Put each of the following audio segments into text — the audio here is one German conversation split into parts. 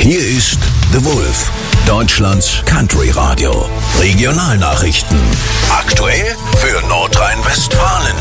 Hier ist The Wolf, Deutschlands Country Radio. Regionalnachrichten. Aktuell für Nordrhein-Westfalen.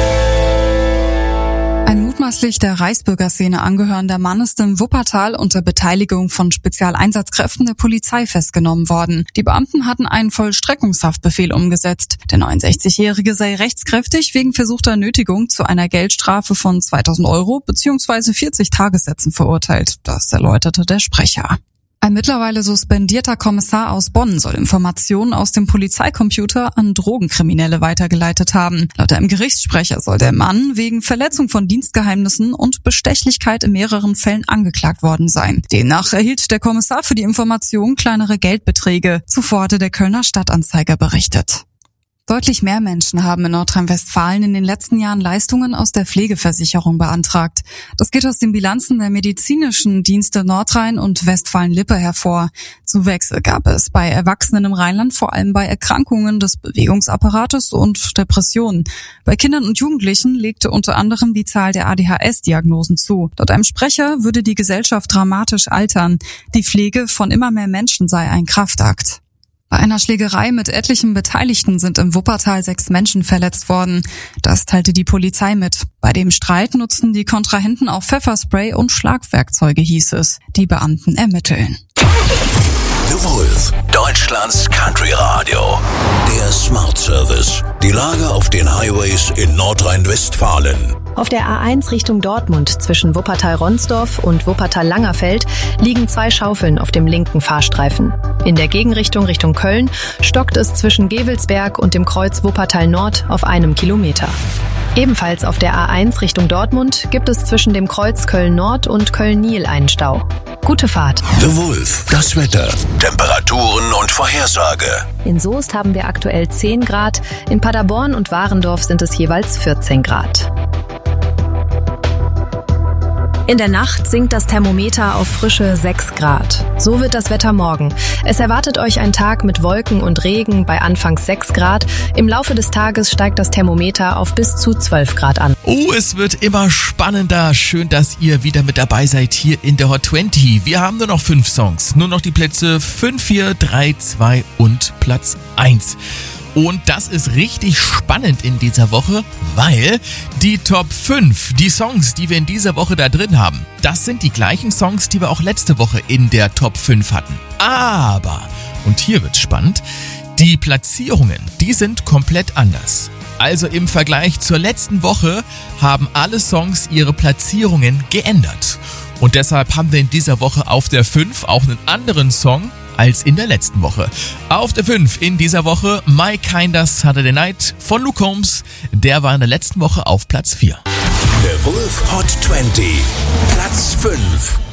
Ein mutmaßlich der Reichsbürgerszene angehörender Mann ist in Wuppertal unter Beteiligung von Spezialeinsatzkräften der Polizei festgenommen worden. Die Beamten hatten einen Vollstreckungshaftbefehl umgesetzt. Der 69-Jährige sei rechtskräftig wegen versuchter Nötigung zu einer Geldstrafe von 2.000 € bzw. 40 Tagessätzen verurteilt. Das erläuterte der Sprecher. Ein mittlerweile suspendierter Kommissar aus Bonn soll Informationen aus dem Polizeicomputer an Drogenkriminelle weitergeleitet haben. Laut einem Gerichtssprecher soll der Mann wegen Verletzung von Dienstgeheimnissen und Bestechlichkeit in mehreren Fällen angeklagt worden sein. Demnach erhielt der Kommissar für die Information kleinere Geldbeträge. Zuvor hatte der Kölner Stadtanzeiger berichtet. Deutlich mehr Menschen haben in Nordrhein-Westfalen in den letzten Jahren Leistungen aus der Pflegeversicherung beantragt. Das geht aus den Bilanzen der medizinischen Dienste Nordrhein und Westfalen-Lippe hervor. Zuwächse gab es bei Erwachsenen im Rheinland vor allem bei Erkrankungen des Bewegungsapparates und Depressionen. Bei Kindern und Jugendlichen legte unter anderem die Zahl der ADHS-Diagnosen zu. Laut einem Sprecher würde die Gesellschaft dramatisch altern. Die Pflege von immer mehr Menschen sei ein Kraftakt. Bei einer Schlägerei mit etlichen Beteiligten sind im Wuppertal 6 Menschen verletzt worden. Das teilte die Polizei mit. Bei dem Streit nutzten die Kontrahenten auch Pfefferspray und Schlagwerkzeuge, hieß es. Die Beamten ermitteln. The Wolf, Deutschlands Country Radio. Der Smart Service. Die Lage auf den Highways in Nordrhein-Westfalen. Auf der A1 Richtung Dortmund zwischen Wuppertal-Ronsdorf und Wuppertal-Langerfeld liegen 2 Schaufeln auf dem linken Fahrstreifen. In der Gegenrichtung Richtung Köln stockt es zwischen Gevelsberg und dem Kreuz Wuppertal-Nord auf 1 Kilometer. Ebenfalls auf der A1 Richtung Dortmund gibt es zwischen dem Kreuz Köln-Nord und Köln-Nil einen Stau. Gute Fahrt. The Wolf, das Wetter, Temperaturen und Vorhersage. In Soest haben wir aktuell 10 Grad, in Paderborn und Warendorf sind es jeweils 14 Grad. In der Nacht sinkt das Thermometer auf frische 6 Grad. So wird das Wetter morgen. Es erwartet euch ein Tag mit Wolken und Regen bei anfangs 6 Grad. Im Laufe des Tages steigt das Thermometer auf bis zu 12 Grad an. Oh, es wird immer spannender. Schön, dass ihr wieder mit dabei seid hier in der Hot 20. Wir haben nur noch 5 Songs. Nur noch die Plätze 5, 4, 3, 2 und Platz 1. Und das ist richtig spannend in dieser Woche, weil die Top 5, die Songs, die wir in dieser Woche da drin haben, das sind die gleichen Songs, die wir auch letzte Woche in der Top 5 hatten. Aber, und hier wird's spannend, die Platzierungen, die sind komplett anders. Also im Vergleich zur letzten Woche haben alle Songs ihre Platzierungen geändert. Und deshalb haben wir in dieser Woche auf der 5 auch einen anderen Song als in der letzten Woche. Auf der 5 in dieser Woche My Kinder Saturday Night von Luke Combs. Der war in der letzten Woche auf Platz 4. The Wolf Hot 20, Platz 5.